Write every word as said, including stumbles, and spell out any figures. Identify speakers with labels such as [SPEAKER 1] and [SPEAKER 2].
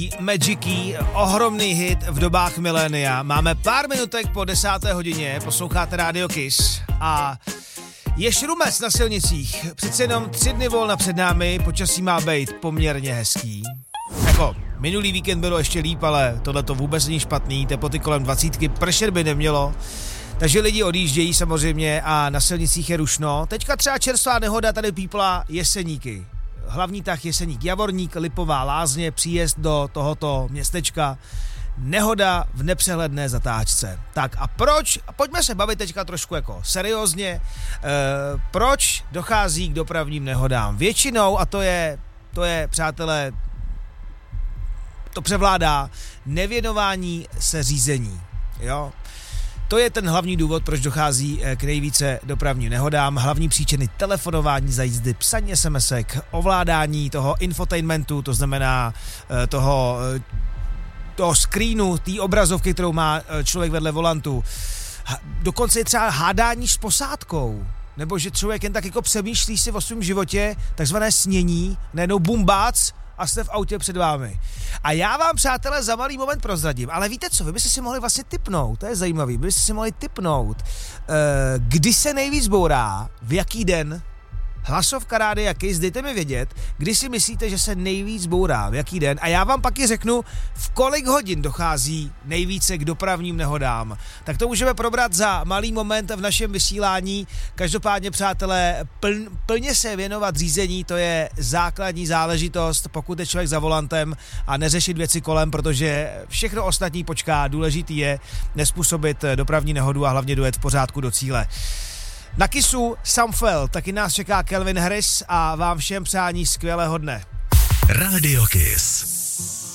[SPEAKER 1] Magicy, ohromný hit v dobách milénia. Máme pár minutek po desáté hodině, posloucháte Radio Kiss a je šrumec na silnicích. Přece jenom tři dny volna před námi, počasí má být poměrně hezký. Jako, minulý víkend bylo ještě líp, ale tohle to vůbec není špatný, teploty kolem dvacítky, pršet by nemělo. Takže lidi odjíždějí samozřejmě a na silnicích je rušno. Teďka třeba čerstvá nehoda tady pípla Jeseníky. Hlavní tah Jeseník Javorník, Lipová Lázně, příjezd do tohoto městečka. Nehoda v nepřehledné zatáčce. Tak a proč? Pojďme se bavit teďka trošku jako seriózně. E, proč dochází k dopravním nehodám? Většinou, a to je, to je, přátelé, to převládá nevěnování se řízení. Jo? To je ten hlavní důvod, proč dochází k nejvíce dopravním nehodám. Hlavní příčiny telefonování za jízdy, psaní SMSek, ovládání toho infotainmentu, to znamená toho, toho screenu, té obrazovky, kterou má člověk vedle volantu. Dokonce je třeba hádání s posádkou. Nebo že člověk jen tak jako přemýšlí si o svém životě, takzvané snění, najednou bumbác, a jste v autě před vámi. A já vám, přátelé, za malý moment prozradím, ale víte co, vy byste si mohli vlastně tipnout, to je zajímavý, vy byste si mohli tipnout, kdy se nejvíc bourá, v jaký den. Hlasovka Rádia Kiss, dejte mi vědět, kdy si myslíte, že se nejvíc bourá, v jaký den, a já vám pak i řeknu, v kolik hodin dochází nejvíce k dopravním nehodám. Tak to můžeme probrat za malý moment v našem vysílání. Každopádně, přátelé, pl, plně se věnovat řízení, to je základní záležitost, pokud je člověk za volantem, a neřešit věci kolem, protože všechno ostatní počká. Důležitý je nespůsobit dopravní nehodu a hlavně dojet v pořádku do cíle. Na Kissu Samfel, taky nás čeká Calvin Harris a vám všem přání skvělého dne.
[SPEAKER 2] Radio Kiss.